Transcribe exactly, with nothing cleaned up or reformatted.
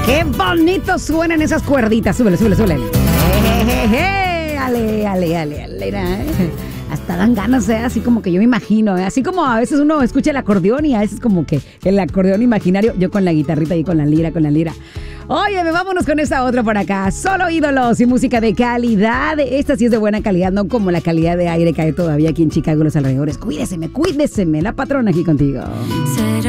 Qué bonito suenan esas cuerditas. Súbele, súbele, súbele. Jejeje. Ale, ale, ale, ale. ¿eh? Hasta dan ganas, ¿eh? Así como que yo me imagino, ¿eh? Así como a veces uno escucha el acordeón y a veces como que el acordeón imaginario, yo con la guitarrita y con la lira, con la lira. Óyeme, vámonos con esta otra por acá. Solo ídolos y música de calidad. Esta sí es de buena calidad, no como la calidad de aire que hay todavía aquí en Chicago, los alrededores. Cuídeseme, cuídeseme, la patrona aquí contigo.